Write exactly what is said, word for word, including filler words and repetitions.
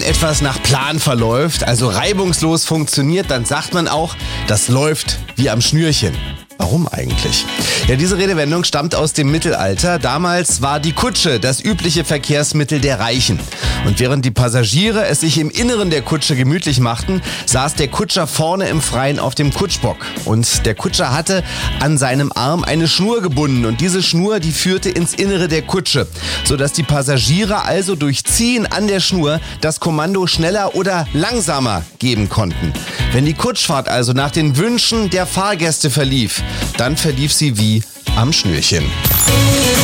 etwas nach Plan verläuft, also reibungslos funktioniert, dann sagt man auch, das läuft wie am Schnürchen. Warum eigentlich? Ja, diese Redewendung stammt aus dem Mittelalter. Damals war die Kutsche das übliche Verkehrsmittel der Reichen. Und während die Passagiere es sich im Inneren der Kutsche gemütlich machten, saß der Kutscher vorne im Freien auf dem Kutschbock. Und der Kutscher hatte an seinem Arm eine Schnur gebunden. Und diese Schnur, die führte ins Innere der Kutsche, sodass die Passagiere also durch Ziehen an der Schnur das Kommando schneller oder langsamer geben konnten. Wenn die Kutschfahrt also nach den Wünschen der Fahrgäste verlief, dann verlief sie wie am Schnürchen.